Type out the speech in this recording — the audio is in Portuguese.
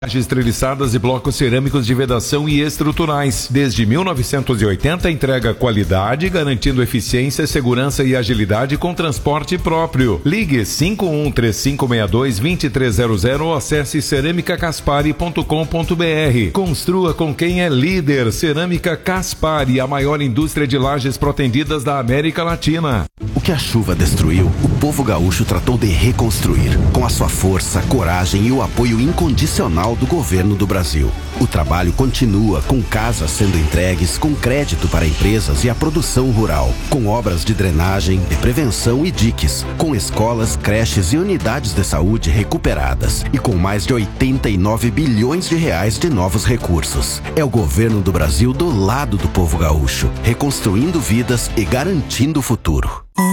Lajes treliçadas e blocos cerâmicos de vedação e estruturais. Desde 1980 entrega qualidade, garantindo eficiência, segurança e agilidade com transporte próprio. Ligue 513562-2300 ou acesse ceramicacaspari.com.br. Construa com quem é líder. Cerâmica Caspari, a maior indústria de lajes protendidas da América Latina. O que a chuva destruiu, o povo gaúcho tratou de reconstruir, com a sua força, coragem e o apoio incondicional do governo do Brasil. O trabalho continua, com casas sendo entregues, com crédito para empresas e a produção rural, com obras de drenagem, de prevenção e diques, com escolas, creches e unidades de saúde recuperadas e com mais de 89 bilhões de reais de novos recursos. É o governo do Brasil do lado do povo gaúcho, reconstruindo vidas e garantindo o futuro.